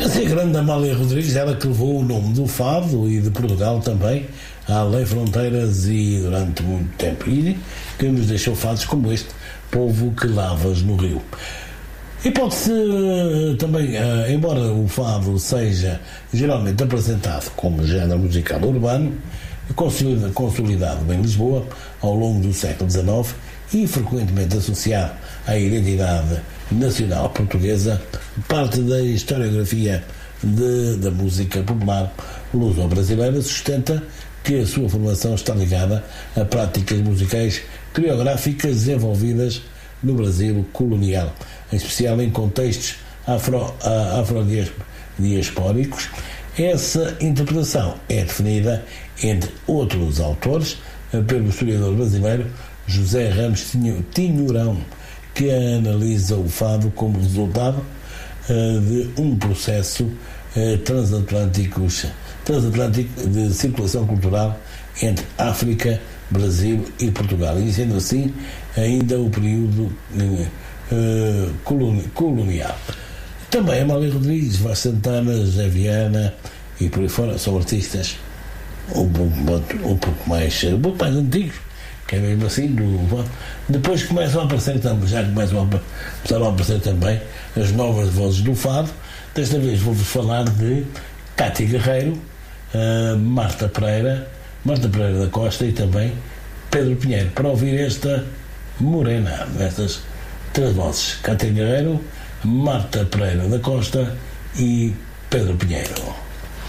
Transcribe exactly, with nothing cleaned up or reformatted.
Assim, a grande Amália Rodrigues, ela que levou o nome do fado e de Portugal também, além fronteiras e durante muito tempo, e que nos deixou fados como este, Povo que lavas no rio. E pode-se também, embora o fado seja geralmente apresentado como género musical urbano, consolidado em Lisboa ao longo do século dezenove e frequentemente associado à identidade nacional portuguesa, parte da historiografia de, da música popular luso-brasileira sustenta que a sua formação está ligada a práticas musicais coreográficas desenvolvidas no Brasil colonial, em especial em contextos afro, afrodiaspóricos. Essa interpretação é definida, entre outros autores, pelo historiador brasileiro José Ramos Tinhurão, que analisa o fado como resultado uh, de um processo uh, transatlântico, transatlântico de circulação cultural entre África, Brasil e Portugal, e sendo assim ainda o período uh, coloni colonial. Também Amália Rodrigues, Vaz Santana, José Viana e por aí fora são artistas um pouco, um pouco mais um pouco mais antigos, que é mesmo assim do, depois começam a aparecer também, já começam a, começaram a aparecer também as novas vozes do fado. Desta vez vou-vos falar de Cátia Guerreiro, uh, Marta Pereira Marta Pereira da Costa e também Pedro Pinheiro, para ouvir esta morena, destas três vozes: Cátia Guerreiro, Marta Pereira da Costa e Pedro Pinheiro.